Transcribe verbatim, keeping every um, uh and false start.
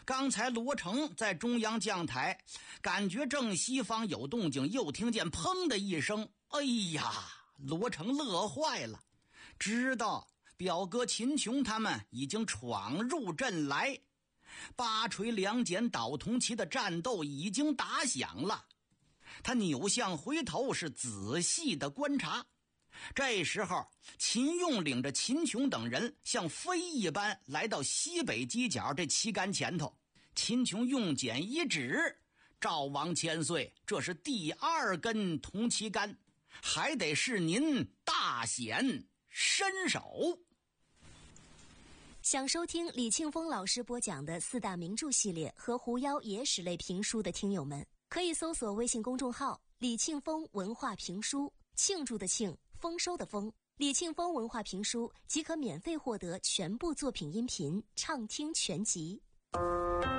刚才罗成在中央将台，感觉正西方有动静，又听见砰的一声，哎呀，罗成乐坏了，知道表哥秦琼他们已经闯入阵来，八锤两锏倒铜旗的战斗已经打响了。他扭向回头，是仔细的观察。这时候秦用领着秦琼等人像飞一般来到西北犄角这旗杆前头，秦琼用锏一指，赵王千岁，这是第二根铜旗杆，还得是您大显身手。 想收听李庆峰老师播讲的四大名著系列和狐妖野史类评书的听友们，可以搜索微信公众号李庆峰文化评书，庆祝的庆，丰收的丰，李庆峰文化评书即可免费获得全部作品音频畅听全集。